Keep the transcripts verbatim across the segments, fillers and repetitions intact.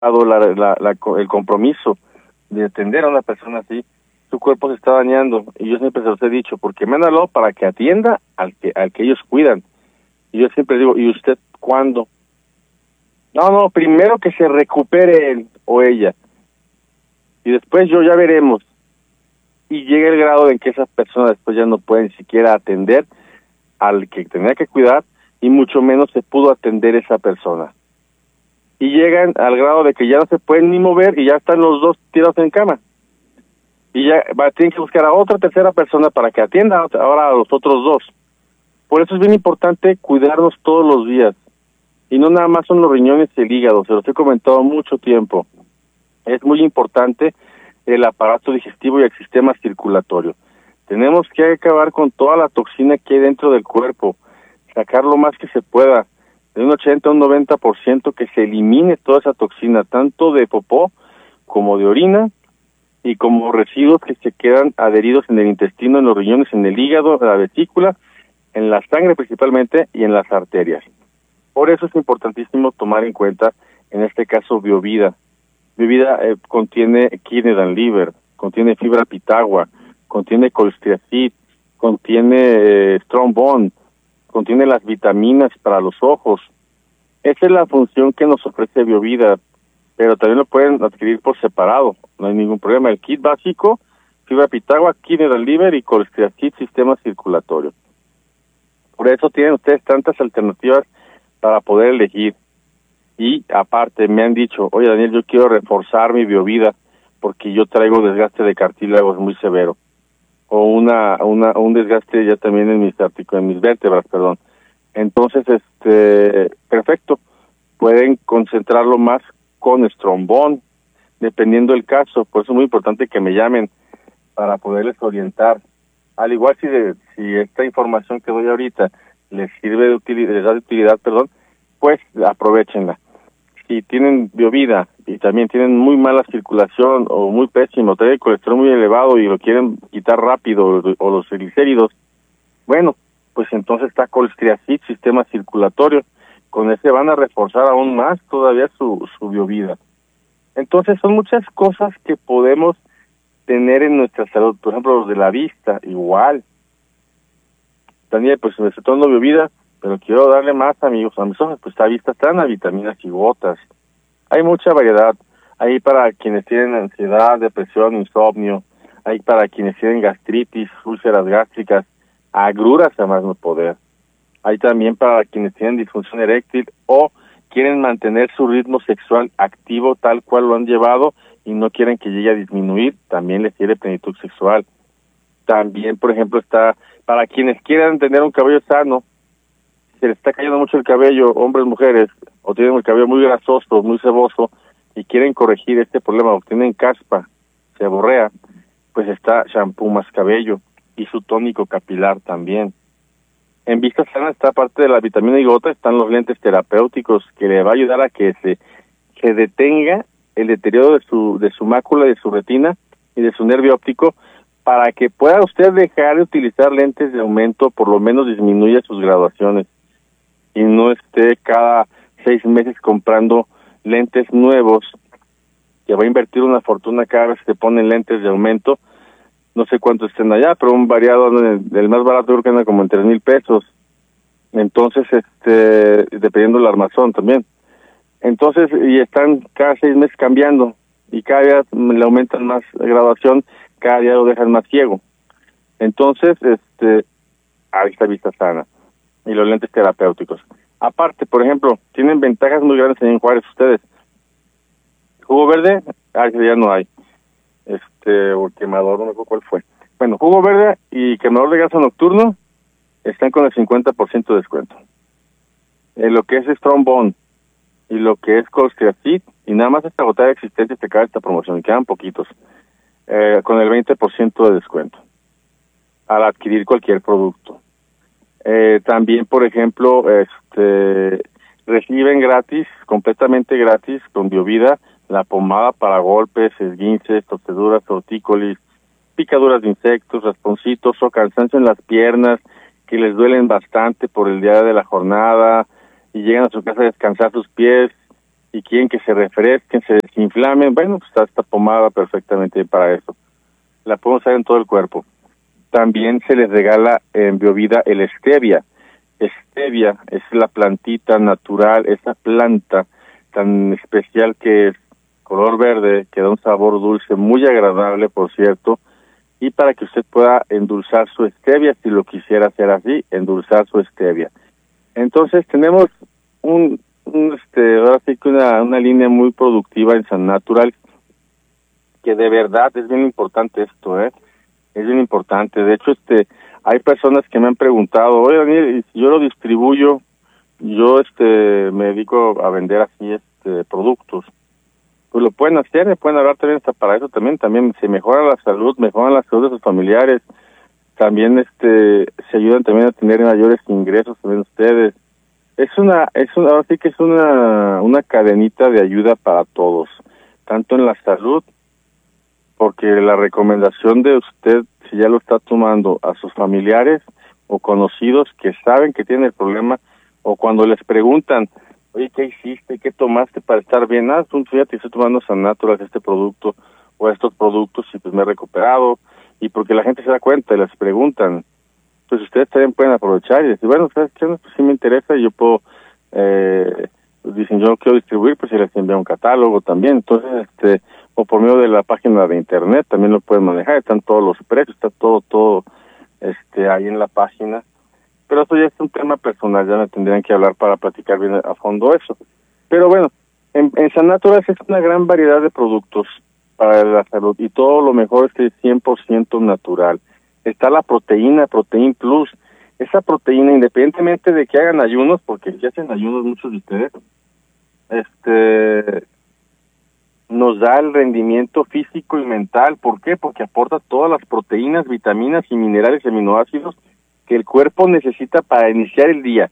la, la, la, el compromiso de atender a una persona así, su cuerpo se está dañando. Y yo siempre se los he dicho, porque me han hablado para que atienda al que al que ellos cuidan. Y yo siempre digo, ¿y usted cuándo? No, no, primero que se recupere él o ella. Y después yo ya veremos. Y llega el grado en que esas personas después ya no pueden siquiera atender al que tenía que cuidar, y mucho menos se pudo atender esa persona. Y llegan al grado de que ya no se pueden ni mover y ya están los dos tirados en cama. Y ya va, tienen que buscar a otra tercera persona para que atienda ahora a los otros dos. Por eso es bien importante cuidarnos todos los días. Y no nada más son los riñones y el hígado, se los he comentado mucho tiempo. Es muy importante el aparato digestivo y el sistema circulatorio. Tenemos que acabar con toda la toxina que hay dentro del cuerpo, sacar lo más que se pueda, de un ochenta a un noventa por ciento, que se elimine toda esa toxina, tanto de popó como de orina, y como residuos que se quedan adheridos en el intestino, en los riñones, en el hígado, en la vesícula, en la sangre principalmente y en las arterias. Por eso es importantísimo tomar en cuenta, en este caso, Biovida. Biovida eh, contiene kidney and liver, contiene fibra pitagua, contiene colstriacid, contiene eh, strong bone, contiene las vitaminas para los ojos. Esa es la función que nos ofrece Biovida, pero también lo pueden adquirir por separado, no hay ningún problema. El kit básico, fibra pitagua, kidney and liver y colstriacid, sistema circulatorio. Por eso tienen ustedes tantas alternativas para poder elegir. Y aparte me han dicho, oye Daniel, yo quiero reforzar mi Biovida porque yo traigo desgaste de cartílagos muy severo, o una una un desgaste ya también en mis articulaciones, en mis vértebras, perdón. Entonces, este, perfecto, pueden concentrarlo más con estrombón, dependiendo del caso. Por eso es muy importante que me llamen para poderles orientar. Al igual si de, si esta información que doy ahorita les sirve de utilidad, les da de utilidad, perdón, pues aprovechenla. Si tienen Biovida y también tienen muy mala circulación o muy pésimo, traen el colesterol muy elevado y lo quieren quitar rápido, o los triglicéridos, bueno, pues entonces está colstriacid, sistema circulatorio. Con ese van a reforzar aún más todavía su, su Biovida. Entonces son muchas cosas que podemos tener en nuestra salud. Por ejemplo, los de la vista, igual. Daniel, pues me estoy tomando Biovida, pero quiero darle más a mis, a mis ojos, pues esta vista están a vitaminas y gotas. Hay mucha variedad. Hay para quienes tienen ansiedad, depresión, insomnio. Hay para quienes tienen gastritis, úlceras gástricas, agruras a más no poder. Hay también para quienes tienen disfunción eréctil o quieren mantener su ritmo sexual activo tal cual lo han llevado y no quieren que llegue a disminuir, también les sirve plenitud sexual. También, por ejemplo, está para quienes quieran tener un cabello sano, se les está cayendo mucho el cabello, hombres, mujeres, o tienen el cabello muy grasoso, muy ceboso, y quieren corregir este problema, o tienen caspa, seborrea, pues está shampoo más cabello y su tónico capilar también. En vista sana está, aparte de la vitamina y gota, están los lentes terapéuticos que le va a ayudar a que se, se detenga el deterioro de su de su mácula, de su retina y de su nervio óptico, para que pueda usted dejar de utilizar lentes de aumento, por lo menos disminuya sus graduaciones y no esté cada seis meses comprando lentes nuevos, que va a invertir una fortuna cada vez que ponen lentes de aumento. No sé cuánto estén allá, pero un variado, el, el más barato creo que anda como en tres mil pesos. Entonces, este, dependiendo del armazón también. Entonces, y están cada seis meses cambiando, y cada día le aumentan más la graduación, cada día lo dejan más ciego. Entonces, este, ahí está vista sana. Y los lentes terapéuticos. Aparte, por ejemplo, tienen ventajas muy grandes en Juárez ustedes. Jugo verde, ah, ya no hay. Este, o quemador, no me acuerdo cuál fue. Bueno, jugo verde y quemador de grasa nocturno están con el cincuenta por ciento de descuento. En lo que es Strong Bone y lo que es colstriacid, y nada más esta gota de existencia te cae esta promoción, y quedan poquitos, eh, con el veinte por ciento de descuento al adquirir cualquier producto. Eh, también, por ejemplo, este reciben gratis, completamente gratis, con Biovida, la pomada para golpes, esguinces, torceduras, tortícolis, picaduras de insectos, rasponcitos o cansancio en las piernas que les duelen bastante por el día de la jornada y llegan a su casa a descansar sus pies y quieren que se refresquen, se desinflamen, bueno, pues está esta pomada perfectamente para eso. La podemos usar en todo el cuerpo. También se les regala en Biovida el stevia. Stevia es la plantita natural, esa planta tan especial que es color verde, que da un sabor dulce muy agradable, por cierto, y para que usted pueda endulzar su stevia, si lo quisiera hacer así, endulzar su stevia. Entonces tenemos un, un este, ahora sí que una, una línea muy productiva en San Natural, que de verdad es bien importante esto, ¿eh? Es bien importante. De hecho, este, hay personas que me han preguntado, oye, Daniel, si yo lo distribuyo, yo este me dedico a vender así este productos, pues lo pueden hacer, me pueden hablar también hasta para eso también, también se mejora la salud, mejoran la salud de sus familiares, también este se ayudan también a tener mayores ingresos también ustedes. Es una, es una, ahora sí que es una, una cadenita de ayuda para todos, tanto en la salud, porque la recomendación de usted, si ya lo está tomando a sus familiares o conocidos que saben que tienen el problema, o cuando les preguntan, oye, ¿qué hiciste? ¿Qué tomaste para estar bien? Ah, tú fíjate, estoy tomando San Natural, este producto o estos productos y pues me he recuperado. Y porque la gente se da cuenta y les preguntan, pues ustedes también pueden aprovechar y decir, bueno, ¿sabes qué? Pues sí me interesa y yo puedo, eh, pues dicen, yo no quiero distribuir, pues si les envía un catálogo también. Entonces, este, o por medio de la página de internet también lo pueden manejar, están todos los precios, está todo, todo, este, ahí en la página. Pero eso ya es un tema personal, ya me tendrían que hablar para platicar bien a fondo eso. Pero bueno, en, en San Natural es una gran variedad de productos para la salud y todo lo mejor es que es cien por ciento natural. Está la proteína, Protein Plus. Esa proteína, independientemente de que hagan ayunos, porque si hacen ayunos muchos de ustedes, este, nos da el rendimiento físico y mental. ¿Por qué? Porque aporta todas las proteínas, vitaminas y minerales y aminoácidos que el cuerpo necesita para iniciar el día.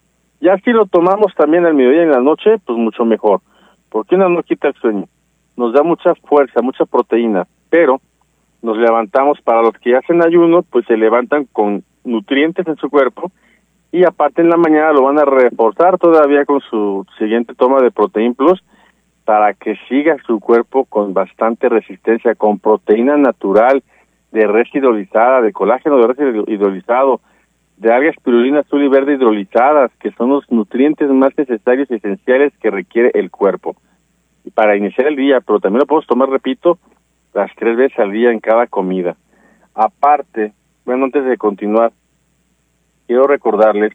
Ya si lo tomamos también al mediodía y en la noche, pues mucho mejor, porque una no quita el sueño, nos da mucha fuerza, mucha proteína, pero nos levantamos, para los que hacen ayuno, pues se levantan con nutrientes en su cuerpo, y aparte en la mañana lo van a reforzar todavía con su siguiente toma de Protein Plus, para que siga su cuerpo con bastante resistencia, con proteína natural, de res hidrolizada, de colágeno de res hidrolizado, de alga espirulina azul y verde hidrolizadas, que son los nutrientes más necesarios y esenciales que requiere el cuerpo. Y para iniciar el día, pero también lo podemos tomar, repito, las tres veces al día en cada comida. Aparte, bueno, antes de continuar, quiero recordarles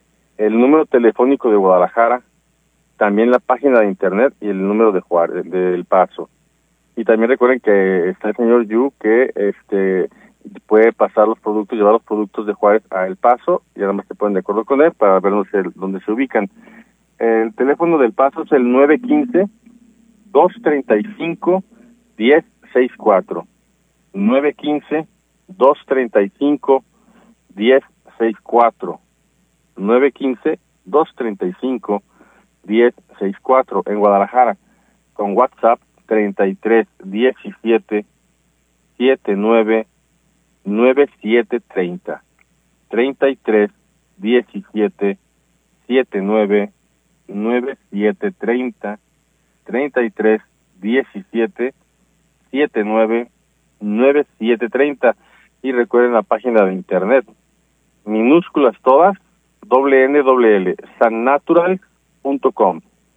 el número telefónico de Guadalajara, también la página de internet y el número de Juárez, de El Paso. Y también recuerden que está el señor Yu, que este puede pasar los productos, llevar los productos de Juárez a El Paso, y además se ponen de acuerdo con él para ver dónde se ubican. El teléfono del Paso es el nueve uno cinco, dos tres cinco, uno cero seis cuatro. nueve uno cinco, dos tres cinco, uno cero seis cuatro. nueve uno cinco, dos tres cinco, uno cero seis cuatro en Guadalajara, con WhatsApp treinta y tres diecisiete setenta y nueve noventa y siete treinta. treinta y tres diecisiete setenta y nueve noventa y siete treinta. treinta y tres diecisiete setenta y nueve noventa y siete treinta. Y recuerden la página de internet, minúsculas todas, doble N doble L, sannatural punto com,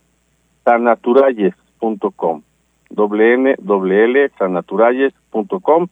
sannaturalles punto com, doble N doble L, sannaturalles punto com.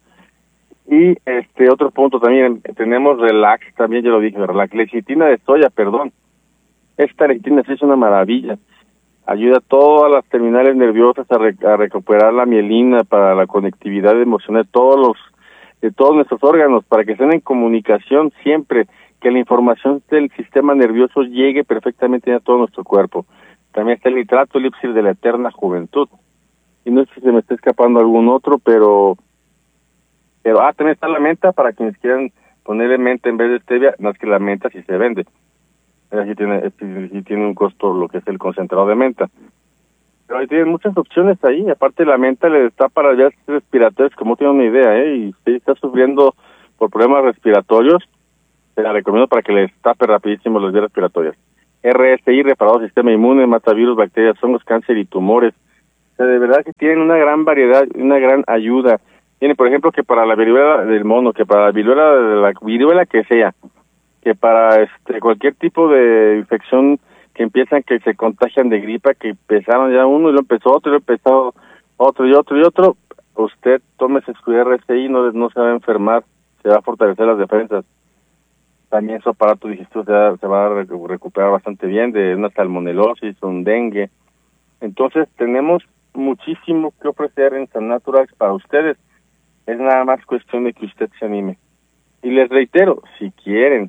Y este otro punto también, tenemos Relax, también ya lo dije, Relax, lecitina de soya, perdón. Esta lecitina sí es una maravilla. Ayuda a todas las terminales nerviosas a, re, a recuperar la mielina para la conectividad emocional de todos los, de todos nuestros órganos, para que estén en comunicación siempre, que la información del sistema nervioso llegue perfectamente a todo nuestro cuerpo. También está el nitrato elixir de la eterna juventud. Y no sé si se me está escapando algún otro, pero Pero, ah, también está la menta, para quienes quieran ponerle menta en vez de stevia, no es que la menta sí se vende. Pero sí tiene, sí tiene un costo lo que es el concentrado de menta. Pero ahí tienen muchas opciones ahí. Aparte, la menta le está para vías respiratorias, como tiene una idea, ¿eh? Y si está sufriendo por problemas respiratorios, se la recomiendo para que le tape rapidísimo las vías respiratorias. R S I, reparado sistema inmune, mata virus, bacterias, hongos, cáncer y tumores. O sea, de verdad que tienen una gran variedad, una gran ayuda. Tiene, por ejemplo, que para la viruela del mono, que para la viruela de la viruela que sea, que para este cualquier tipo de infección que empiezan, que se contagian de gripa, que empezaron ya uno y lo empezó otro, y lo empezó otro y otro y otro, usted tome su R S I, no, no se va a enfermar, se va a fortalecer las defensas. También su aparato digestivo se va, se va a recuperar bastante bien de una salmonelosis, un dengue. Entonces tenemos muchísimo que ofrecer en San Natural para ustedes. Es nada más cuestión de que usted se anime. Y les reitero, si quieren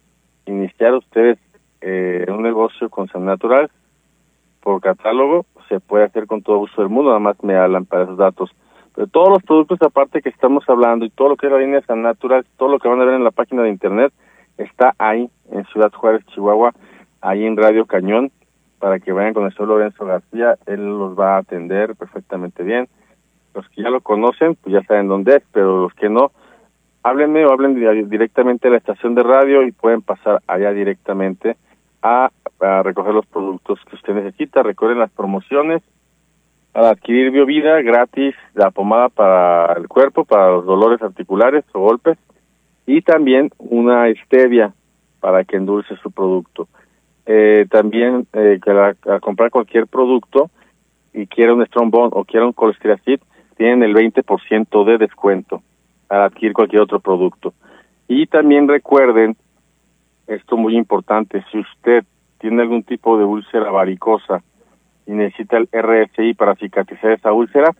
iniciar ustedes eh, un negocio con San Natural por catálogo, se puede hacer con todo gusto del mundo, nada más me hablan para esos datos. Pero todos los productos aparte que estamos hablando y todo lo que es la línea San Natural, todo lo que van a ver en la página de internet, está ahí en Ciudad Juárez, Chihuahua, ahí en Radio Cañón, para que vayan con el señor Lorenzo García, él los va a atender perfectamente bien. Los que ya lo conocen, pues ya saben dónde es, pero los que no, háblenme o hablen directamente a la estación de radio y pueden pasar allá directamente a, a recoger los productos que usted necesita. Recuerden las promociones, para adquirir BioVida gratis, la pomada para el cuerpo, para los dolores articulares o golpes, y también una stevia para que endulce su producto. Eh, también eh, que la, al comprar cualquier producto y quiera un Strong Bond o quiera un Colesteracid, tienen el veinte por ciento de descuento al adquirir cualquier otro producto. Y también recuerden, esto muy importante, si usted tiene algún tipo de úlcera varicosa y necesita el R S I para cicatrizar esa úlcera,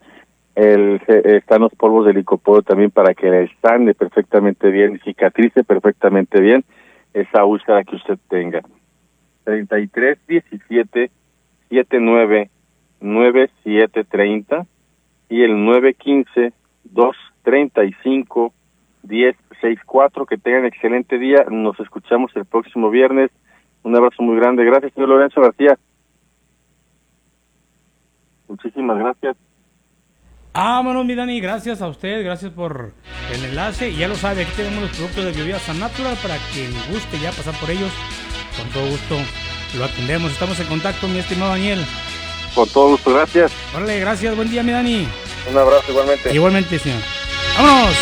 el, están los polvos de licoporo también para que le sane perfectamente bien, cicatrice perfectamente bien esa úlcera que usted tenga. treinta y tres diecisiete setenta y nueve noventa y siete treinta y el nueve quince dos treinta y cinco diez sesenta y cuatro. Que tengan excelente día, nos escuchamos el próximo viernes. Un abrazo muy grande. Gracias, señor Lorenzo García. Muchísimas gracias. Ah, bueno, mi Dani, gracias a usted, gracias por el enlace. Y ya lo sabe, aquí tenemos los productos de BioVida San Natural para quien guste ya pasar por ellos. Con todo gusto lo atendemos. Estamos en contacto, mi estimado Daniel. Con todo gusto, gracias. Órale, gracias, buen día, mi Dani. Un abrazo igualmente. Igualmente, señor. ¡Vámonos!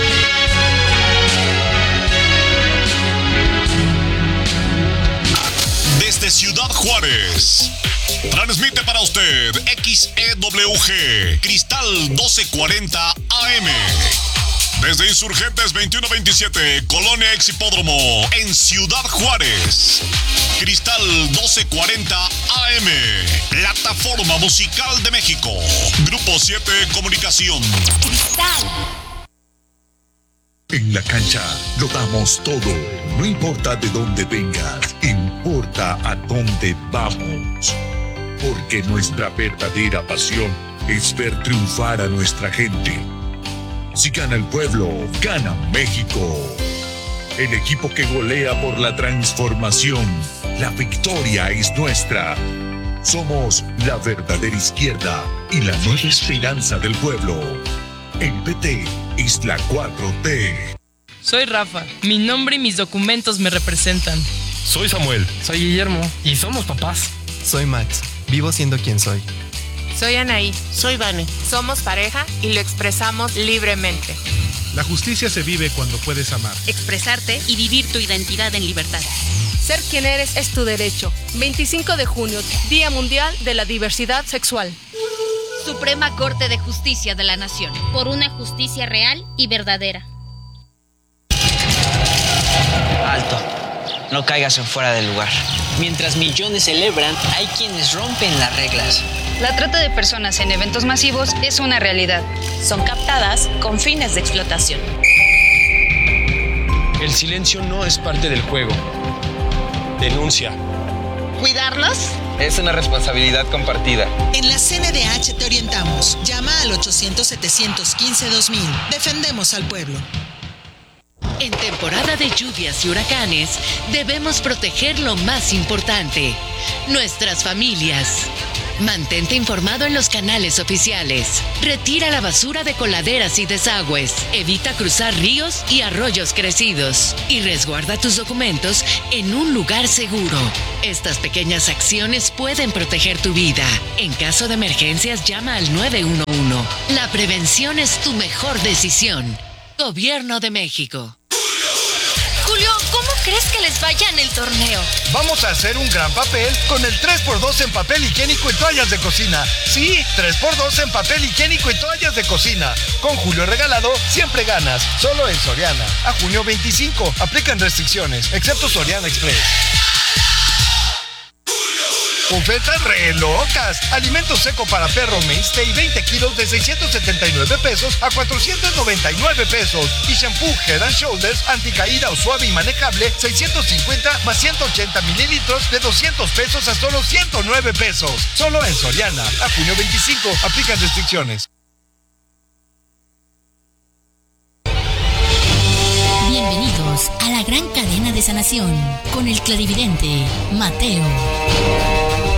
Desde Ciudad Juárez, transmite para usted X E W G, Cristal doce cuarenta A M. Desde Insurgentes veintiuno veintisiete, Colonia Ex Hipódromo, en Ciudad Juárez. Cristal doce cuarenta A M, Plataforma Musical de México. Grupo siete Comunicación. Cristal. En la cancha lo damos todo, no importa de dónde vengas, importa a dónde vamos. Porque nuestra verdadera pasión es ver triunfar a nuestra gente. Si gana el pueblo, gana México. El equipo que golea por la transformación, la victoria es nuestra. Somos la verdadera izquierda y la nueva esperanza del pueblo. El P T es la cuatro T. Soy Rafa, mi nombre y mis documentos me representan. Soy Samuel. Soy Guillermo. Y somos papás. Soy Max, vivo siendo quien soy. Soy Anaí. Soy Vane. Somos pareja y lo expresamos libremente. La justicia se vive cuando puedes amar, expresarte y vivir tu identidad en libertad. Ser quien eres es tu derecho. veinticinco de junio, Día Mundial de la Diversidad Sexual. Suprema Corte de Justicia de la Nación. Por una justicia real y verdadera. Alto. No caigas en fuera del lugar. Mientras millones celebran, hay quienes rompen las reglas. La trata de personas en eventos masivos es una realidad. Son captadas con fines de explotación. El silencio no es parte del juego. Denuncia. ¿Cuidarlos? Es una responsabilidad compartida. En la C N D H te orientamos. Llama al ochocientos, setecientos quince, dos mil. Defendemos al pueblo. En temporada de lluvias y huracanes, debemos proteger lo más importante, nuestras familias. Mantente informado en los canales oficiales. Retira la basura de coladeras y desagües. Evita cruzar ríos y arroyos crecidos. Y resguarda tus documentos en un lugar seguro. Estas pequeñas acciones pueden proteger tu vida. En caso de emergencias, llama al nueve uno uno. La prevención es tu mejor decisión. Gobierno de México. Julio, ¿cómo crees que les vaya en el torneo? Vamos a hacer un gran papel con el tres por dos en papel higiénico y toallas de cocina. Sí, tres por dos en papel higiénico y toallas de cocina. Con Julio regalado, siempre ganas. Solo en Soriana. A junio veinticinco. Aplican restricciones, excepto Soriana Express. Ofertas re locas. Alimento seco para perro Mainstay veinte kilos de seiscientos setenta y nueve pesos a cuatrocientos noventa y nueve pesos. Y shampoo Head and Shoulders anticaída o suave y manejable seiscientos cincuenta más ciento ochenta mililitros de doscientos pesos a solo ciento nueve pesos. Solo en Soriana. A junio veinticinco. Aplican restricciones. Bienvenidos a la gran cadena de sanación con el clarividente Mateo.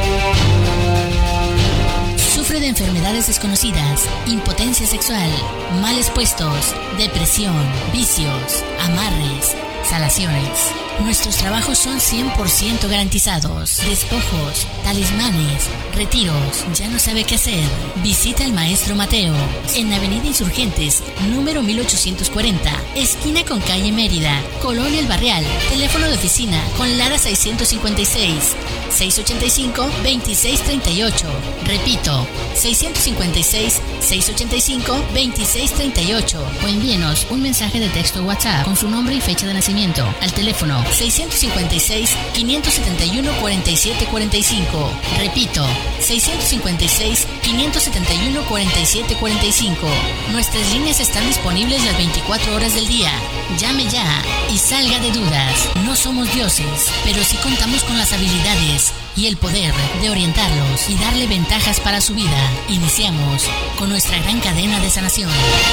Sufre de enfermedades desconocidas, impotencia sexual, males puestos, depresión, vicios, amarres, salaciones. Nuestros trabajos son cien por ciento garantizados. Despojos, talismanes, retiros. ¿Ya no sabe qué hacer? Visita al maestro Mateo en Avenida Insurgentes, número mil ochocientos cuarenta, esquina con calle Mérida, Colonia El Barrial. Teléfono de oficina con Lara seiscientos cincuenta y seis, seiscientos ochenta y cinco, veintiséis treinta y ocho. Repito, seiscientos cincuenta y seis, seiscientos ochenta y cinco, veintiséis treinta y ocho. O envíenos un mensaje de texto WhatsApp con su nombre y fecha de nacimiento al teléfono seiscientos cincuenta y seis, quinientos setenta y uno, cuarenta y siete cuarenta y cinco. Repito, seiscientos cincuenta y seis, quinientos setenta y uno, cuarenta y siete cuarenta y cinco. Nuestras líneas están disponibles las veinticuatro horas del día. Llame ya y salga de dudas. No somos dioses, pero sí contamos con las habilidades y el poder de orientarlos y darle ventajas para su vida. Iniciamos con nuestra gran cadena de sanación.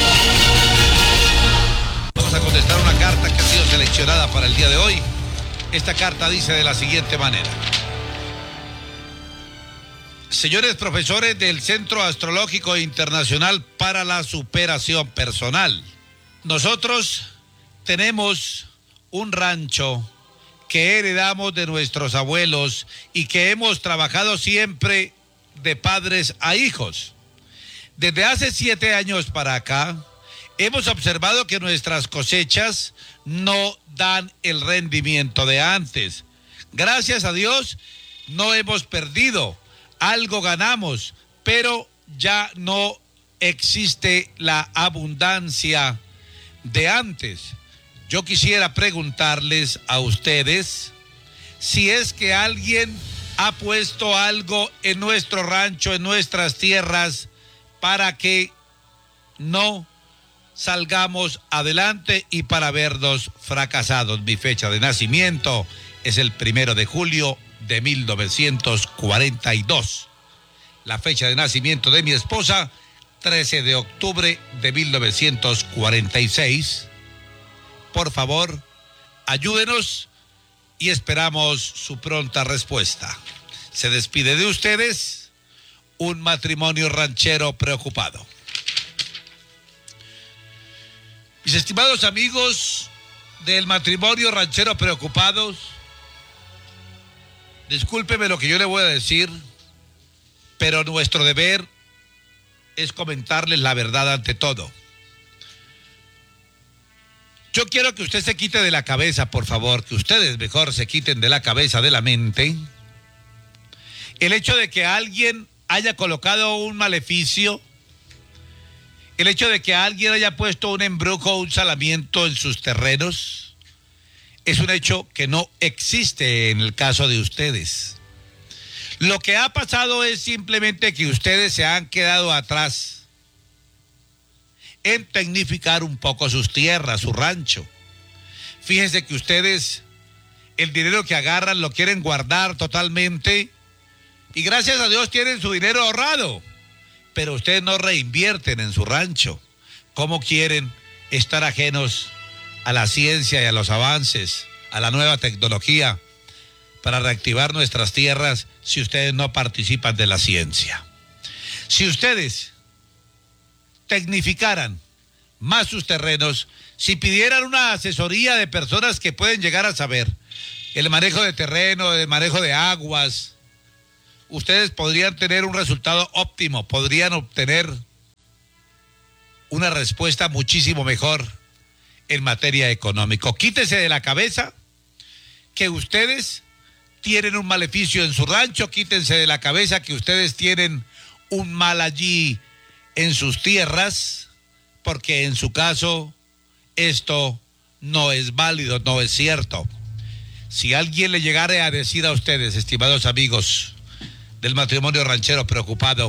Vamos a contestar una carta que ha sido seleccionada para el día de hoy. Esta carta dice de la siguiente manera: señores profesores del Centro Astrológico Internacional para la Superación Personal, nosotros tenemos un rancho que heredamos de nuestros abuelos y que hemos trabajado siempre de padres a hijos. Desde hace siete años para acá, hemos observado que nuestras cosechas no dan el rendimiento de antes. Gracias a Dios, no hemos perdido, algo ganamos, pero ya no existe la abundancia de antes. Yo quisiera preguntarles a ustedes si es que alguien ha puesto algo en nuestro rancho, en nuestras tierras, para que no salgamos adelante y para vernos fracasados. Mi fecha de nacimiento es el primero de julio de mil novecientos cuarenta y dos. La fecha de nacimiento de mi esposa, trece de octubre de mil novecientos cuarenta y seis. Por favor, ayúdenos y esperamos su pronta respuesta. Se despide de ustedes un matrimonio ranchero preocupado. Mis estimados amigos del matrimonio ranchero preocupados, discúlpeme lo que yo le voy a decir, pero nuestro deber es comentarles la verdad ante todo. Yo quiero que usted se quite de la cabeza, por favor, que ustedes mejor se quiten de la cabeza, de la mente, el hecho de que alguien haya colocado un maleficio, el hecho de que alguien haya puesto un embrujo o un salamiento en sus terrenos, es un hecho que no existe en el caso de ustedes. Lo que ha pasado es simplemente que ustedes se han quedado atrás en tecnificar un poco sus tierras, su rancho. Fíjense que ustedes el dinero que agarran lo quieren guardar totalmente y gracias a Dios tienen su dinero ahorrado, pero ustedes no reinvierten en su rancho. ¿Cómo quieren estar ajenos a la ciencia y a los avances, a la nueva tecnología, para reactivar nuestras tierras si ustedes no participan de la ciencia. Si ustedes tecnificaran más sus terrenos, si pidieran una asesoría de personas que pueden llegar a saber el manejo de terreno, el manejo de aguas, ustedes podrían tener un resultado óptimo, podrían obtener una respuesta muchísimo mejor en materia económica. Quítese de la cabeza que ustedes tienen un maleficio en su rancho, quítense de la cabeza que ustedes tienen un mal allí en sus tierras, porque en su caso esto no es válido, no es cierto. Si alguien le llegara a decir a ustedes, estimados amigos del matrimonio ranchero preocupado,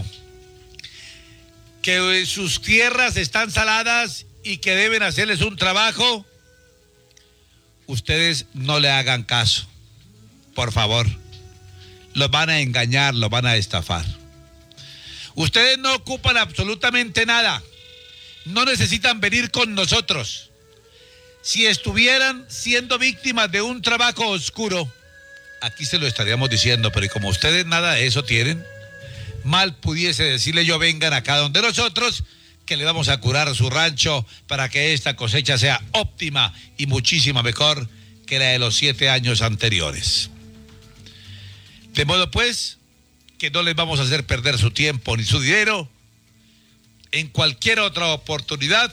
que sus tierras están saladas y que deben hacerles un trabajo, ustedes no le hagan caso, por favor. Los van a engañar, los van a estafar. Ustedes no ocupan absolutamente nada, no necesitan venir con nosotros. Si estuvieran siendo víctimas de un trabajo oscuro, aquí se lo estaríamos diciendo, pero como ustedes nada de eso tienen, mal pudiese decirle yo, vengan acá donde nosotros, que le vamos a curar su rancho para que esta cosecha sea óptima y muchísimo mejor que la de los siete años anteriores. De modo pues, que no les vamos a hacer perder su tiempo ni su dinero. En cualquier otra oportunidad,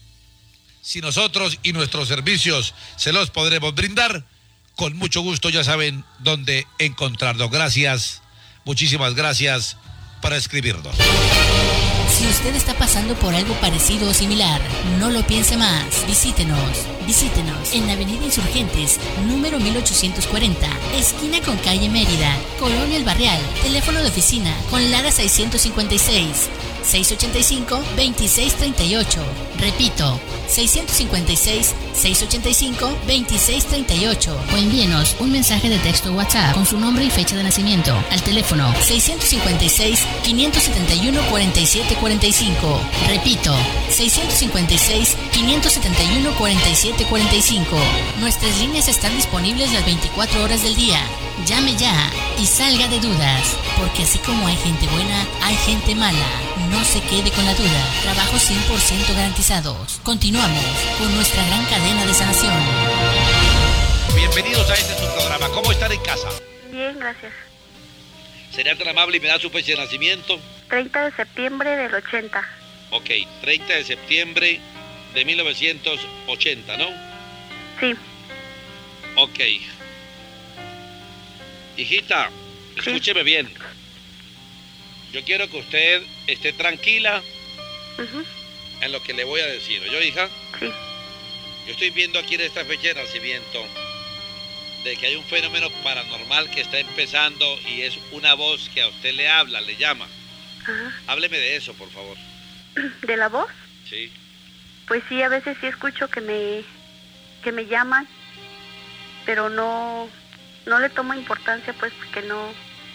si nosotros y nuestros servicios se los podremos brindar, con mucho gusto ya saben dónde encontrarnos. Gracias, muchísimas gracias por escribirnos. Si usted está pasando por algo parecido o similar, no lo piense más. Visítenos, visítenos en Avenida Insurgentes, número mil ochocientos cuarenta, esquina con calle Mérida, Colonia El Barrial. Teléfono de oficina con Lara seiscientos cincuenta y seis, seiscientos ochenta y cinco, veintiséis treinta y ocho. Repito, seiscientos cincuenta y seis, seiscientos ochenta y cinco, veintiséis treinta y ocho. O envíenos un mensaje de texto WhatsApp con su nombre y fecha de nacimiento al teléfono seiscientos cincuenta y seis, quinientos setenta y uno, cuarenta y siete cuarenta y cinco. Repito, seiscientos cincuenta y seis, quinientos setenta y uno, cuarenta y siete cuarenta y cinco. Nuestras líneas están disponibles las veinticuatro horas del día. Llame ya y salga de dudas, porque así como hay gente buena, hay gente mala. No se quede con la duda. Trabajos cien por ciento garantizados. Continuamos con nuestra gran cadena de sanación. Bienvenidos a este su programa. ¿Cómo están en casa? Bien, gracias. ¿Sería tan amable y me da su fecha de nacimiento? treinta de septiembre del ochenta. Ok, treinta de septiembre de mil novecientos ochenta, ¿no? Sí. Ok. Hijita, escúcheme sí. bien. Yo quiero que usted esté tranquila uh-huh. en lo que le voy a decir. ¿Yo, hija? Sí. Yo estoy viendo aquí en esta fecha de nacimiento de que hay un fenómeno paranormal que está empezando y es una voz que a usted le habla, le llama. Uh-huh. Hábleme de eso, por favor. ¿De la voz? Sí. Pues sí, a veces sí escucho que me que me llaman, pero no no le tomo importancia, pues, porque no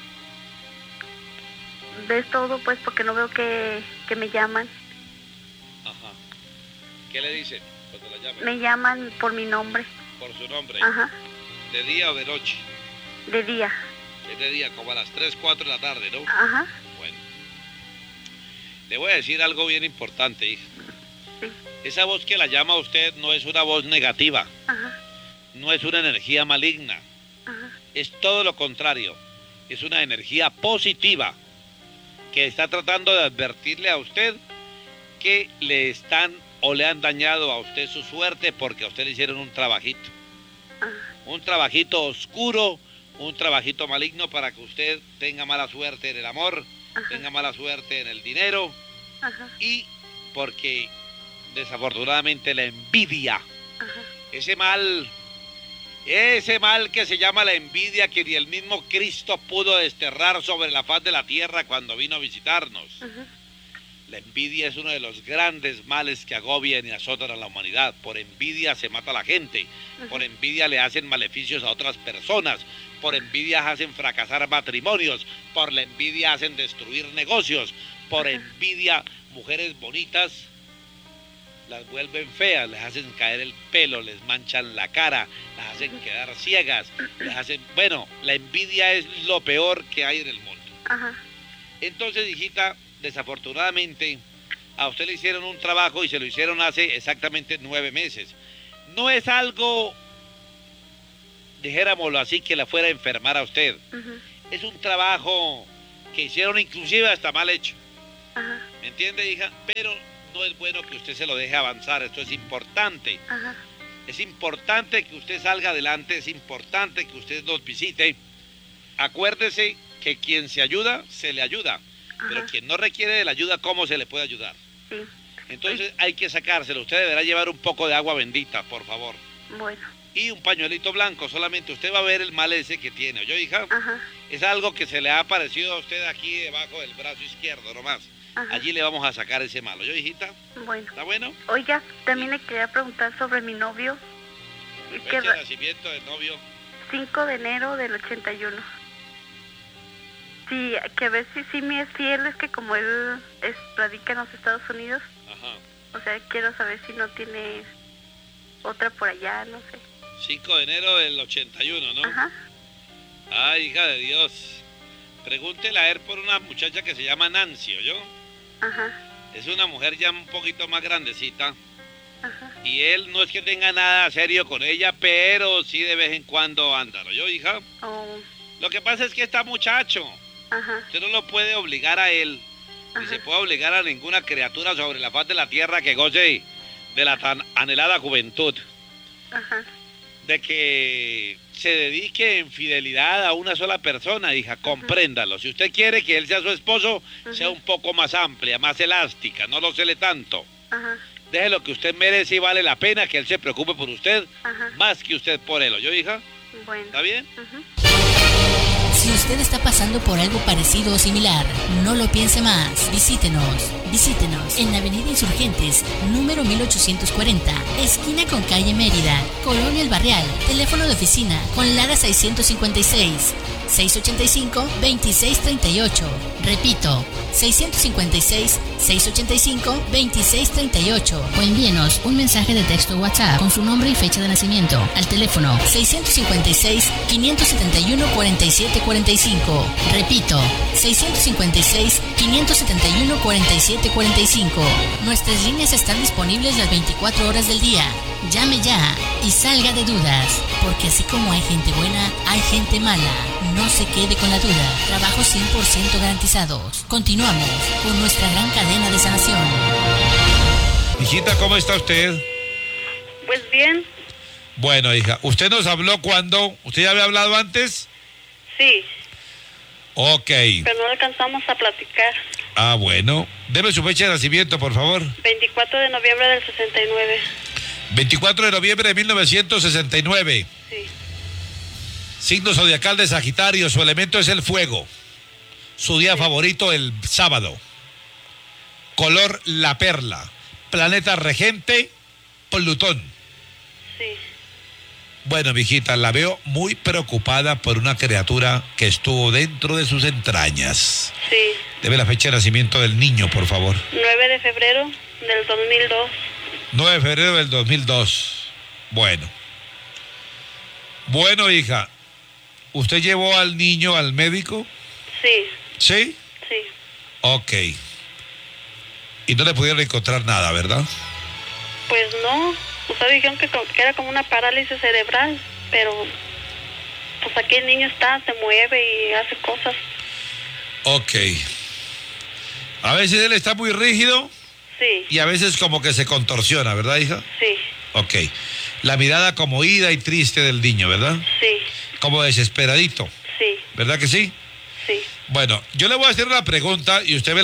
ves todo, pues, porque no veo que, que me llaman. Ajá. ¿Qué le dicen cuando la llaman? Me llaman por mi nombre. ¿Por su nombre? Ajá. ¿De día o de noche? De día. Es de día, como a las tres, cuatro de la tarde, ¿no? Ajá. Bueno. Le voy a decir algo bien importante, hija. Sí. Esa voz que la llama a usted no es una voz negativa. Ajá. No es una energía maligna. Ajá. Es todo lo contrario. Es una energía positiva que está tratando de advertirle a usted que le están o le han dañado a usted su suerte porque a usted le hicieron un trabajito. Ajá. Un trabajito oscuro, un trabajito maligno para que usted tenga mala suerte en el amor, Ajá. tenga mala suerte en el dinero. Ajá. Y porque desafortunadamente la envidia, Ajá. ese mal, ese mal que se llama la envidia que ni el mismo Cristo pudo desterrar sobre la faz de la tierra cuando vino a visitarnos. Ajá. La envidia es uno de los grandes males que agobian y azotan a la humanidad. Por envidia se mata a la gente, Ajá. por envidia le hacen maleficios a otras personas, por envidia hacen fracasar matrimonios, por la envidia hacen destruir negocios, por Ajá. envidia mujeres bonitas las vuelven feas, les hacen caer el pelo, les manchan la cara, las hacen quedar ciegas, les hacen... Bueno, la envidia es lo peor que hay en el mundo. Ajá. Entonces, hijita, desafortunadamente, a usted le hicieron un trabajo y se lo hicieron hace exactamente nueve meses. No es algo, dijéramoslo así, que la fuera a enfermar a usted. Uh-huh. Es un trabajo que hicieron inclusive hasta mal hecho. Ajá. ¿Me entiende, hija? Pero no es bueno que usted se lo deje avanzar, esto es importante. Ajá. Es importante que usted salga adelante, es importante que usted nos visite. Acuérdese que quien se ayuda, se le ayuda. Ajá. Pero quien no requiere de la ayuda, ¿cómo se le puede ayudar? Sí. Entonces Ay. hay que sacárselo. Usted deberá llevar un poco de agua bendita, por favor. Bueno. Y un pañuelito blanco, solamente usted va a ver el mal ese que tiene. ¿Oyó, hija? Ajá. Es algo que se le ha aparecido a usted aquí debajo del brazo izquierdo, nomás. Ajá. Allí le vamos a sacar ese malo. ¿Yo, hijita? Bueno. ¿Está bueno? Oiga, también le quería preguntar sobre mi novio. Fecha de nacimiento del novio. cinco de enero del ochenta y uno. Sí, que a ver si sí me es fiel, es que como él es, radica en los Estados Unidos. Ajá. O sea, quiero saber si no tiene otra por allá, no sé. cinco de enero del ochenta y uno, ¿no? Ajá. Ay, hija de Dios. Pregúntele a él por una muchacha que se llama Nancy, ¿oyó? Ajá. Es una mujer ya un poquito más grandecita. Ajá. Y él no es que tenga nada serio con ella, pero sí de vez en cuando anda, ¿oyó, hija? Oh. Lo que pasa es que está muchacho. Ajá. Usted no lo puede obligar a él. Ajá. Ni se puede obligar a ninguna criatura sobre la faz de la tierra que goce de la tan anhelada juventud. Ajá. De que se dedique en fidelidad a una sola persona, hija, compréndalo. Si usted quiere que él sea su esposo, uh-huh. sea un poco más amplia, más elástica, no lo cele tanto. Ajá. Deje lo que usted merece y vale la pena que él se preocupe por usted, Ajá. más que usted por él, ¿oyó, hija? Bueno. ¿Está bien? Uh-huh. Si usted está pasando por algo parecido o similar, no lo piense más. Visítenos. Visítenos en la Avenida Insurgentes, número mil ochocientos cuarenta, esquina con calle Mérida, Colonia El Barrial. Teléfono de oficina con Lara seiscientos cincuenta y seis, seiscientos ochenta y cinco, veintiséis treinta y ocho. Repito, seiscientos cincuenta y seis, seiscientos ochenta y cinco, veintiséis treinta y ocho. O envíenos un mensaje de texto WhatsApp con su nombre y fecha de nacimiento al teléfono seiscientos cincuenta y seis, quinientos setenta y uno, cuarenta y siete cuarenta y cinco. Repito, seiscientos cincuenta y seis, quinientos setenta y uno, cuarenta y siete cuarenta y cinco. Nuestras líneas están disponibles las veinticuatro horas del día. Llame ya y salga de dudas, porque así como hay gente buena, hay gente mala. No se quede con la duda. Trabajos cien por ciento garantizados. Continuamos con nuestra gran cadena de sanación. Hijita, ¿cómo está usted? Pues bien. Bueno, hija, ¿usted nos habló cuando? ¿Usted ya había hablado antes? Sí. Ok. Pero no alcanzamos a platicar. Ah, bueno. Deme su fecha de nacimiento, por favor. veinticuatro de noviembre del sesenta y nueve. veinticuatro de noviembre de mil novecientos sesenta y nueve. Sí. Signo zodiacal de Sagitario, su elemento es el fuego. Su día sí. favorito, el sábado. Color, la perla. Planeta regente, Plutón. Sí. Bueno, mijita, la veo muy preocupada por una criatura que estuvo dentro de sus entrañas. Sí. Debe la fecha de nacimiento del niño, por favor. nueve de febrero del dos mil dos. nueve de febrero del dos mil dos. Bueno. Bueno, hija, ¿usted llevó al niño al médico? Sí. ¿Sí? Sí. Ok. Y no le pudieron encontrar nada, ¿verdad? Pues no. Ustedes dijeron que, que era como una parálisis cerebral, pero pues aquí el niño está, se mueve y hace cosas. Ok. A veces él está muy rígido. Sí. Y a veces como que se contorsiona, ¿verdad, hija? Sí. Ok. La mirada como ida y triste del niño, ¿verdad? Sí. Como desesperadito. Sí. ¿Verdad que sí? Sí. Bueno, yo le voy a hacer una pregunta y usted me la